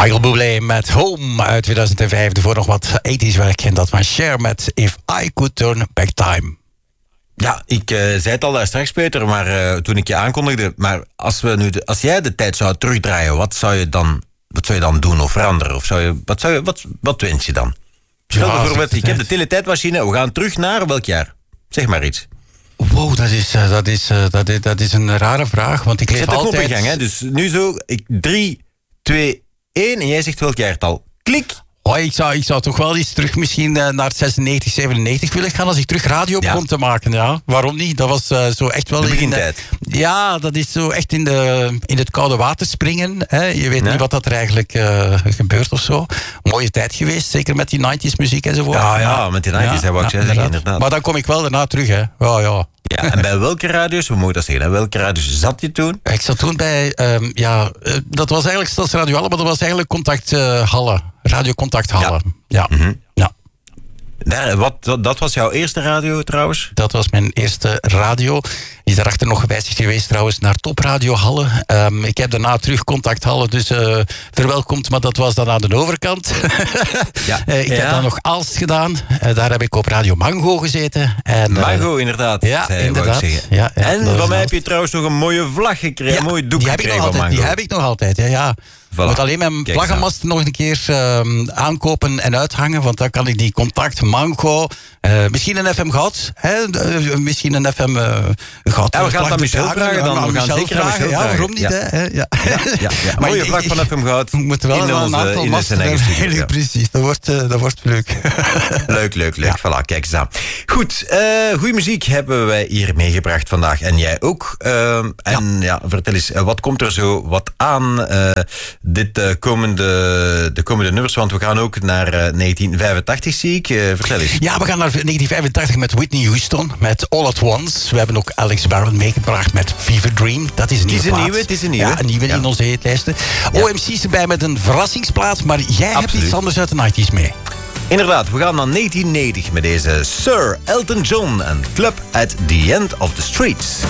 Michael Bublé met Home uit 2005. Voor nog wat 80's werk. En dat van Cher met If I Could Turn Back Time. Ja, ik zei het al daar straks, Peter, maar toen ik je aankondigde. Maar als jij de tijd zou terugdraaien, wat zou je dan doen of veranderen? Of wat wens je dan? Stel bijvoorbeeld, ik heb de teletijdmachine, we gaan terug naar welk jaar? Zeg maar iets. Wow, dat is een rare vraag. Want ik leef zet de altijd... knop in gang, hè? Dus nu zo, 3, 2, 1 en jij zegt welk jaartal. Klik! Oh, ik zou toch wel eens terug misschien naar 96, 97 willen gaan als ik terug radio begon te maken. Ja, waarom niet? Dat was zo echt wel... De begintijd. Ja, dat is zo echt in het koude water springen. Hè. Je weet niet wat dat er eigenlijk gebeurt of zo. Mooie tijd geweest, zeker met die 90s muziek enzovoort. Ja, met die 90s, wou ik zeggen, inderdaad. Maar dan kom ik wel daarna terug, hè. Ja. Ja, en bij welke radio's, we mogen dat zeggen, hè? Welke radio's zat je toen? Ik zat toen bij, dat was eigenlijk Stadsradio Halle, maar dat was eigenlijk Contact Halle. Radio Contact Halle. Ja. Mm-hmm. Ja. Dat was jouw eerste radio trouwens? Dat was mijn eerste radio. Die is daarachter nog gewijzigd geweest trouwens naar Top Radio Halle. Ik heb daarna terug Contact Halle dus verwelkomd, maar dat was dan aan de overkant. Ik heb dan nog Aalst gedaan. Daar heb ik op Radio Mango gezeten. En, Mango, inderdaad. Ja, inderdaad. Ja, en van mij heb je trouwens nog een mooie vlag gekregen, een mooie doek gekregen van Mango. Die heb ik nog altijd, ja. Voilà. Ik moet alleen mijn vlaggenmast nog een keer aankopen en uithangen, want dan kan ik die Contact Mango, misschien een FM Goud, misschien een FM Goud. Ja, we gaan het aan Michel vragen dan. We gaan zeker aan Michel vragen. Waarom niet, hè? Ja. Maar mooie vlag van FM Goud. We moeten wel een aantal masten hebben. Precies, dat wordt leuk. Leuk. Ja. Voilà, kijk eens aan. Goed, goede muziek hebben wij hier meegebracht vandaag. En jij ook. Vertel eens, wat komt er zo wat aan de komende nummers? Want we gaan ook naar 1985, zie ik. Vertel eens. Ja, we gaan naar 1985 met Whitney Houston, met All at Once. We hebben ook Alex Barron meegebracht met Fever Dream. Dat is een nieuwe plaat. Het is een nieuwe. Ja, een nieuwe in onze hitlijsten. Ja. OMC is erbij met een verrassingsplaat, maar jij hebt iets anders uit de 90's mee. Inderdaad, we gaan naar 1990 met deze Sir Elton John en Club at the End of the Streets.